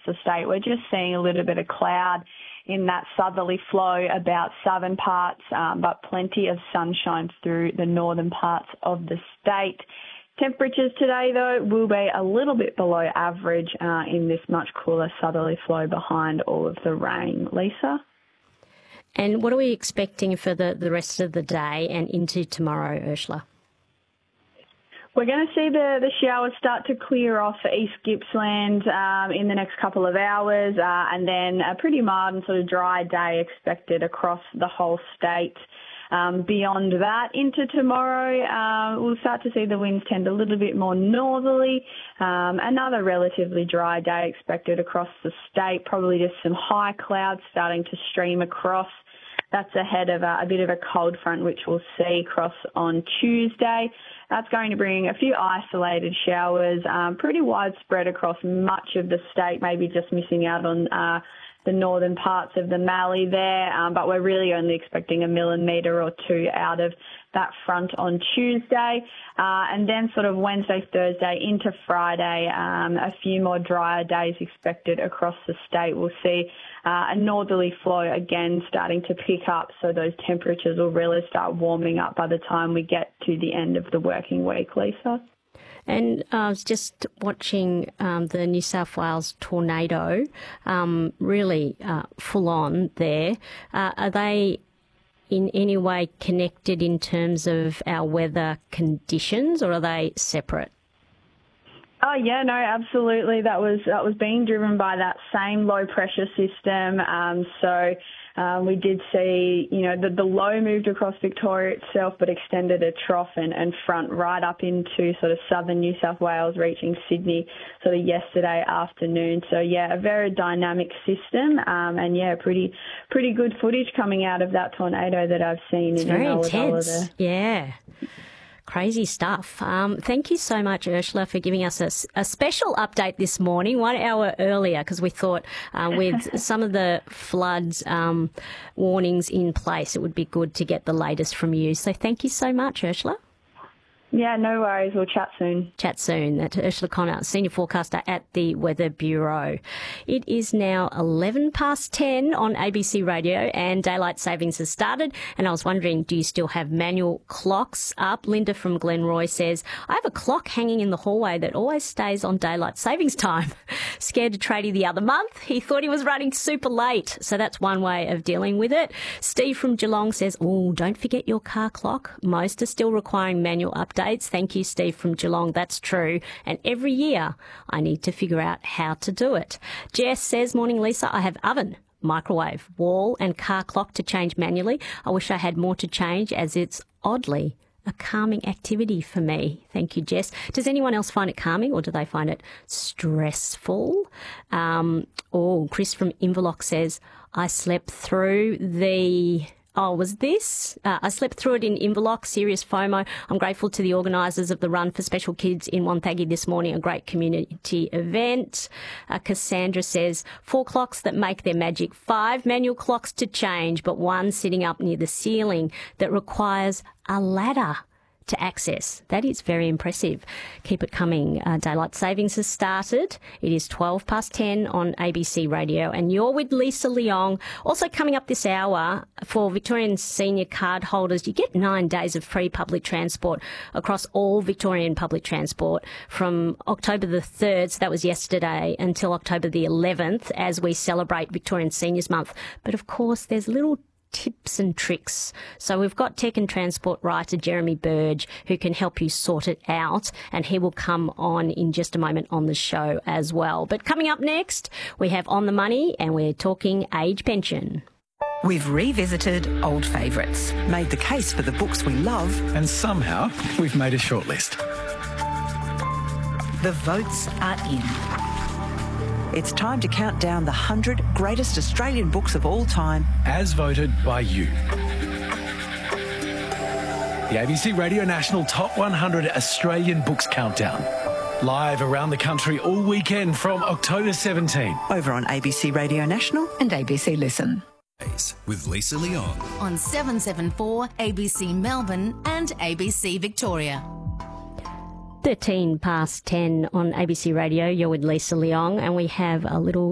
the state. We're just seeing a little bit of cloud in that southerly flow, about southern parts, but plenty of sunshine through the northern parts of the state. Temperatures today, though, will be a little bit below average in this much cooler southerly flow behind all of the rain. Lisa? And what are we expecting for the rest of the day and into tomorrow, Ursula? We're going to see the showers start to clear off for East Gippsland in the next couple of hours, and then a pretty mild and sort of dry day expected across the whole state. Beyond that, into tomorrow, we'll start to see the winds tend a little bit more northerly. Another relatively dry day expected across the state, probably just some high clouds starting to stream across. That's ahead of a bit of a cold front, which we'll see across on Tuesday. That's going to bring a few isolated showers, pretty widespread across much of the state, maybe just missing out on the northern parts of the Mallee there, but we're really only expecting a millimetre or two out of that front on Tuesday. And then sort of Wednesday, Thursday into Friday, a few more drier days expected across the state. We'll see a northerly flow again starting to pick up, so those temperatures will really start warming up by the time we get to the end of the working week, Lisa. And I was just watching the New South Wales tornado, really full on there. Are they in any way connected in terms of our weather conditions, or are they separate? Oh yeah, no, absolutely. That was being driven by that same low pressure system. We did see, the low moved across Victoria itself, but extended a trough and front right up into sort of southern New South Wales, reaching Sydney sort of yesterday afternoon. So yeah, a very dynamic system, and yeah, pretty good footage coming out of that tornado that I've seen. It's very intense. Yeah. Crazy stuff. Thank you so much, Ursula, for giving us a special update this morning, 1 hour earlier, because we thought with some of the floods warnings in place, it would be good to get the latest from you. So thank you so much, Ursula. Yeah, no worries. We'll chat soon. Chat soon. That's Ursula Connor, Senior Forecaster at the Weather Bureau. It is now 10:11 on ABC Radio, and daylight savings has started. And I was wondering, do you still have manual clocks up? Linda from Glenroy says, I have a clock hanging in the hallway that always stays on daylight savings time. Scared to tradie the other month. He thought he was running super late. So that's one way of dealing with it. Steve from Geelong says, don't forget your car clock. Most are still requiring manual updates. Thank you, Steve from Geelong. That's true. And every year I need to figure out how to do it. Jess says, morning, Lisa. I have oven, microwave, wall and car clock to change manually. I wish I had more to change, as it's oddly a calming activity for me. Thank you, Jess. Does anyone else find it calming, or do they find it stressful? Chris from Inverloch says, I slept through the... was this? I slept through it in Inverloch, serious FOMO. I'm grateful to the organisers of the Run for Special Kids in Wonthaggi this morning, a great community event. Cassandra says, 4 clocks that make their magic, 5 manual clocks to change, but one sitting up near the ceiling that requires a ladder to access. That is very impressive. Keep it coming. Daylight savings has started. It is 10:12 on ABC Radio, and you're with Lisa Leong. Also coming up this hour, for Victorian senior card holders, you get 9 days of free public transport across all Victorian public transport from October the 3rd, so that was yesterday, until October the 11th as we celebrate Victorian Seniors Month. But of course, there's little tips and tricks. So we've got tech and transport writer Jeremy Burge, who can help you sort it out, and he will come on in just a moment on the show as well. But coming up next, we have On the Money, and we're talking age pension. We've revisited old favourites, made the case for the books we love, and somehow we've made a shortlist. The votes are in. It's time to count down the 100 greatest Australian books of all time, as voted by you. The ABC Radio National Top 100 Australian Books Countdown. Live around the country all weekend from October 17. Over on ABC Radio National and ABC Listen. With Lisa Leong on 774 ABC Melbourne and ABC Victoria. 10:13 on ABC Radio. You're with Lisa Leong, and we have a little